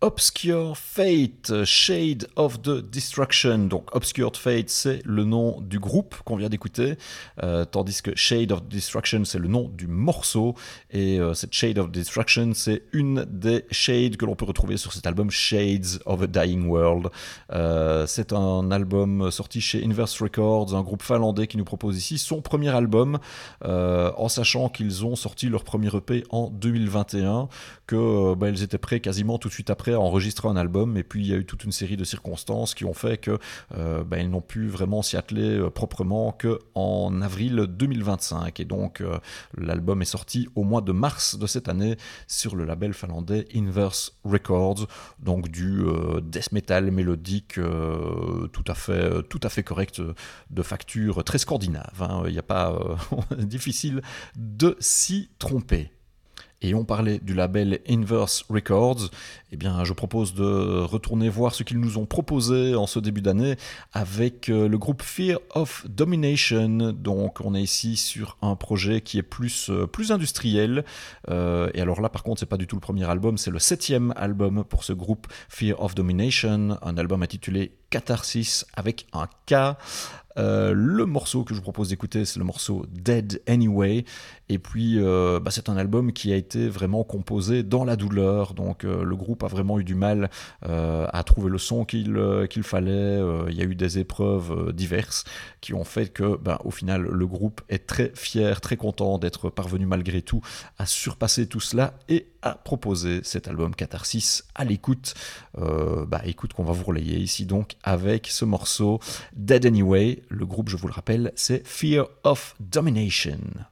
Obscure Fate, Shade of the Destruction. Donc Obscured Fate, c'est le nom du groupe qu'on vient d'écouter, tandis que Shade of Destruction, c'est le nom du morceau. Et cette Shade of Destruction, c'est une des shades que l'on peut retrouver sur cet album Shades of a Dying World. C'est un album sorti chez Inverse Records, un groupe finlandais qui nous propose ici son premier album, en sachant qu'ils ont sorti leur premier EP en 2021, que ils étaient prêts quasiment tout de suite après à enregistrer un album, et puis il y a eu toute une série de circonstances qui ont fait que ils n'ont pu vraiment s'y atteler proprement qu'en avril 2025, et donc l'album est sorti au mois de mars de cette année sur le label finlandais Inverse Records, donc du death metal mélodique tout à fait correct, de facture très scandinave, hein. Il n'y a pas difficile de s'y tromper. Et on parlait du label Inverse Records, eh bien je propose de retourner voir ce qu'ils nous ont proposé en ce début d'année avec le groupe Fear of Domination. Donc on est ici sur un projet qui est plus industriel, et alors là par contre c'est pas du tout le premier album, c'est le 7e album pour ce groupe Fear of Domination, un album intitulé Catharsis avec un K. Le morceau que je vous propose d'écouter, c'est le morceau Dead Anyway, et puis c'est un album qui a été vraiment composé dans la douleur, donc le groupe a vraiment eu du mal à trouver le son qu'il fallait. Il y a eu des épreuves diverses qui ont fait que au final le groupe est très fier, très content d'être parvenu malgré tout à surpasser tout cela et à proposer cet album Catharsis à l'écoute. Écoute qu'on va vous relayer ici donc avec ce morceau Dead Anyway. Le groupe, je vous le rappelle, c'est Fear of Domination.